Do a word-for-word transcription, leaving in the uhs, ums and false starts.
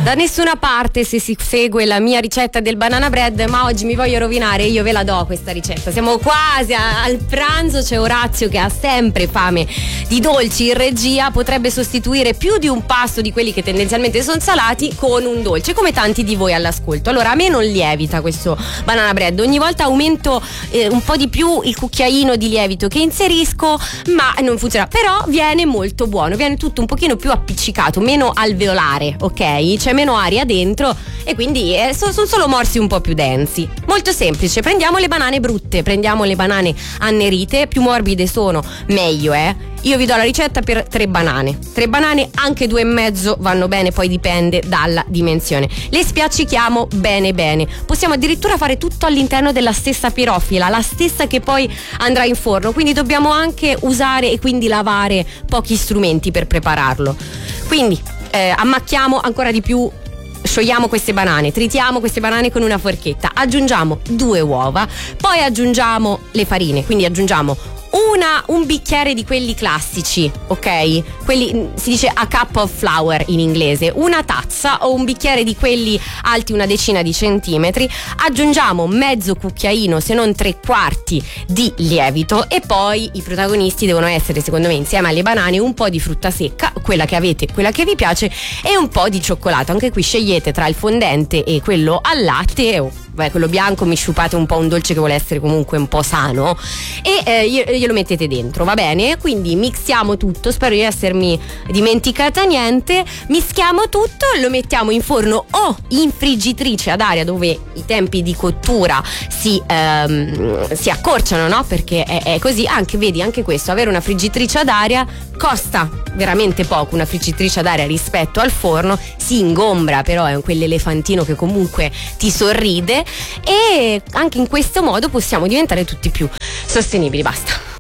da nessuna parte se si segue la mia ricetta del banana bread, ma oggi mi voglio rovinare, io ve la do questa ricetta. Siamo quasi a, al pranzo, c'è Orazio che ha sempre fame di dolci in regia, potrebbe sostituire più di un pasto di quelli che tendenzialmente sono salati con un dolce, come tanti di voi all'ascolto. Allora, a me non lievita questo banana bread, ogni volta aumento eh, un po' di più il cucchiaino di lievito che inserisco, ma non funziona. Però viene molto buono, viene tutto un pochino più appiccicato, meno alveolare, ok? C'è meno aria dentro e quindi eh, sono son solo morsi un po' più densi. Molto semplice, prendiamo le banane brutte, prendiamo le banane annerite, più morbide sono meglio, eh? Io vi do la ricetta per tre banane. Tre banane, anche due e mezzo vanno bene, poi dipende dalla dimensione. Le spiaccichiamo bene bene. Possiamo addirittura fare tutto all'interno della stessa pirofila, la stessa che poi andrà in forno, quindi dobbiamo anche usare e quindi lavare pochi strumenti per prepararlo. Quindi eh, ammacchiamo ancora di più, sciogliamo queste banane, tritiamo queste banane con una forchetta, aggiungiamo due uova, poi aggiungiamo le farine, quindi aggiungiamo una, un bicchiere di quelli classici, ok? Quelli, si dice a cup of flour in inglese, una tazza o un bicchiere di quelli alti una decina di centimetri, aggiungiamo mezzo cucchiaino, se non tre quarti di lievito, e poi i protagonisti devono essere, secondo me, insieme alle banane, un po' di frutta secca, quella che avete, quella che vi piace, e un po' di cioccolato. Anche qui scegliete tra il fondente e quello al latte, o beh, quello bianco, mi sciupate un po' un dolce che vuole essere comunque un po' sano e eh, glielo mettete dentro, va bene? Quindi mixiamo tutto, spero di essermi dimenticata niente. Mischiamo tutto, lo mettiamo in forno o in friggitrice ad aria, dove i tempi di cottura si, ehm, si accorciano, no? Perché è, è così. Anche, vedi, anche questo, avere una friggitrice ad aria costa veramente poco, una friggitrice ad aria rispetto al forno, si ingombra, però è quell'elefantino che comunque ti sorride, e anche in questo modo possiamo diventare tutti più sostenibili. Basta.